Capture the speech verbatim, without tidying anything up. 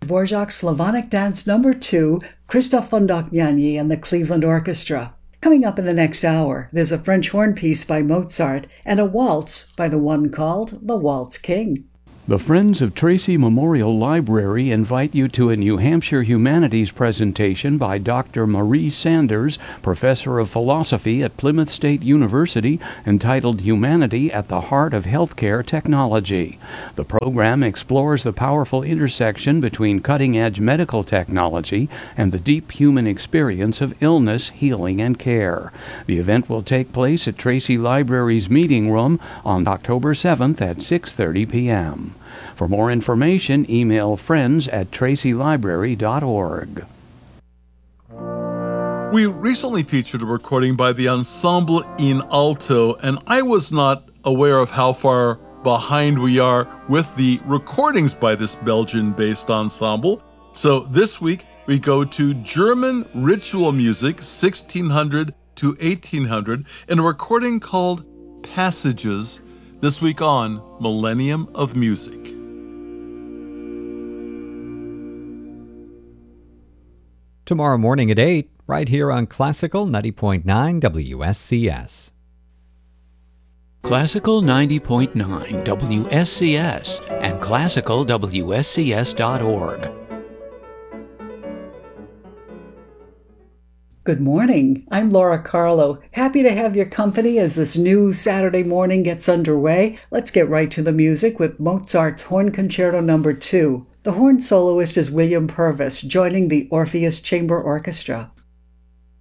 Dvorak's Slavonic Dance Number two, Christoph von Dohnanyi and the Cleveland Orchestra. Coming up in the next hour, there's a French horn piece by Mozart and a waltz by the one called the Waltz King. The Friends of Tracy Memorial Library invite you to a New Hampshire Humanities presentation by Doctor Marie Sanders, Professor of Philosophy at Plymouth State University, entitled Humanity at the Heart of Healthcare Technology. The program explores the powerful intersection between cutting-edge medical technology and the deep human experience of illness, healing, and care. The event will take place at Tracy Library's meeting room on October seventh at six thirty p.m. For more information, email friends at tracy library dot org. We recently featured a recording by the Ensemble in Alto, and I was not aware of how far behind we are with the recordings by this Belgian-based ensemble. So this week, we go to German ritual music, sixteen hundred to eighteen hundred, and a recording called Passages, this week on Millennium of Music. Tomorrow morning at eight, right here on Classical ninety point nine W S C S. Classical ninety point nine W S C S and classical W S C S dot org. Good morning. I'm Laura Carlo. Happy to have your company as this new Saturday morning gets underway. Let's get right to the music with Mozart's Horn Concerto Number two. The horn soloist is William Purvis, joining the Orpheus Chamber Orchestra.